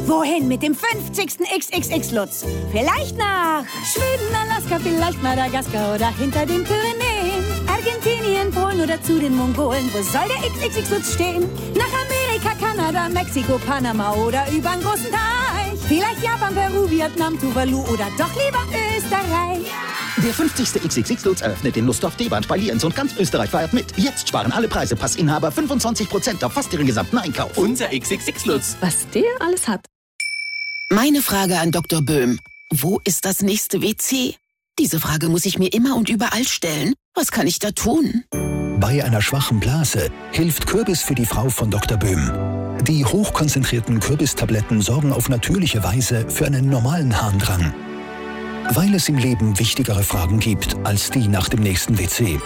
Wohin mit dem 50. XXX-Lutz? Vielleicht nach Schweden, Alaska, vielleicht Madagaskar oder hinter den Pyrenäen. Argentinien, Polen oder zu den Mongolen. Wo soll der XXX-Lutz stehen? Nach Amerika, Kanada, Mexiko, Panama oder übern großen Teich. Vielleicht Japan, Peru, Vietnam, Tuvalu oder doch lieber Österreich. Der 50. XXX-Lutz eröffnet in Lustdorf, Debant, bei Lienz und ganz Österreich feiert mit. Jetzt sparen alle Preise, Passinhaber 25% auf fast ihren gesamten Einkauf. Unser XXX-Lutz. Was der alles hat. Meine Frage an Dr. Böhm. Wo ist das nächste WC? Diese Frage muss ich mir immer und überall stellen. Was kann ich da tun? Bei einer schwachen Blase hilft Kürbis für die Frau von Dr. Böhm. Die hochkonzentrierten Kürbistabletten sorgen auf natürliche Weise für einen normalen Harndrang. Weil es im Leben wichtigere Fragen gibt als die nach dem nächsten WC.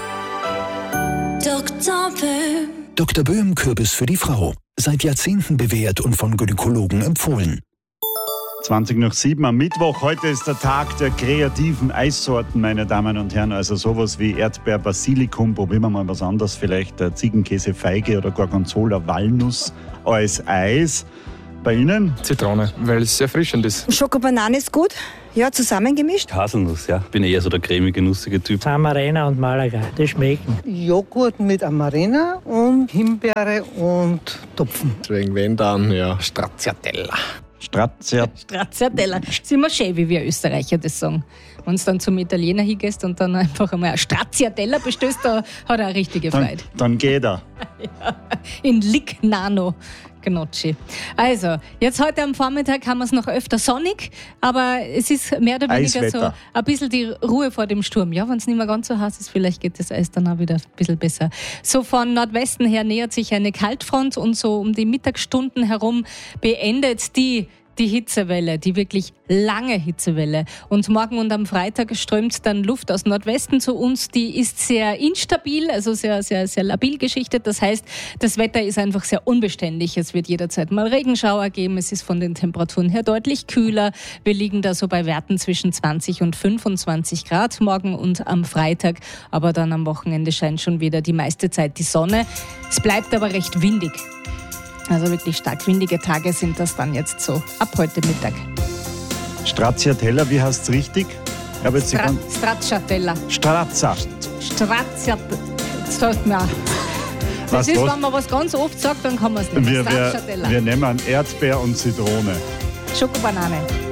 Dr. Böhm. Dr. Böhm Kürbis für die Frau. Seit Jahrzehnten bewährt und von Gynäkologen empfohlen. 7:20 am Mittwoch. Heute ist der Tag der kreativen Eissorten, meine Damen und Herren. Also sowas wie Erdbeer, Basilikum, probieren wir mal was anderes. Vielleicht Ziegenkäse, Feige oder Gorgonzola, Walnuss als Eis. Bei Ihnen? Zitrone, weil es sehr erfrischend ist. Schokobanane ist gut, ja, zusammengemischt. Haselnuss, ja. Bin eher so der cremige, nussige Typ. Amarena und Malaga, das schmecken. Joghurt mit Amarena und Himbeere und Topfen. Deswegen wenn dann, ja, Stracciatella. Stracciatella. Ist immer schön, wie wir Österreicher das sagen. Wenn du dann zum Italiener hingehst und dann einfach einmal Stracciatella bestellst, da hat er eine richtige Freude. Dann geht er. Ja, in Lignano. Gnocchi. Also, jetzt heute am Vormittag haben wir es noch öfter sonnig, aber es ist mehr oder weniger Eiswetter. so ein bisschen die Ruhe vor dem Sturm. Ja, wenn es nicht mehr ganz so heiß ist, vielleicht geht das Eis dann auch wieder ein bisschen besser. So von Nordwesten her nähert sich eine Kaltfront und so um die Mittagsstunden herum beendet die Hitzewelle, die wirklich lange Hitzewelle. Und morgen und am Freitag strömt dann Luft aus Nordwesten zu uns. Die ist sehr instabil, also sehr, sehr, sehr labil geschichtet. Das heißt, das Wetter ist einfach sehr unbeständig. Es wird jederzeit mal Regenschauer geben. Es ist von den Temperaturen her deutlich kühler. Wir liegen da so bei Werten zwischen 20 und 25 Grad morgen und am Freitag. Aber dann am Wochenende scheint schon wieder die meiste Zeit die Sonne. Es bleibt aber recht windig. Also wirklich stark windige Tage sind das dann jetzt so ab heute Mittag. Stracciatella, wie heißt es richtig? Stracciatella. Stracciatella. Das sagt mir auch. Das ist, wenn man was ganz oft sagt, dann kann man es nicht. Wir nehmen Erdbeer und Zitrone. Schokobanane.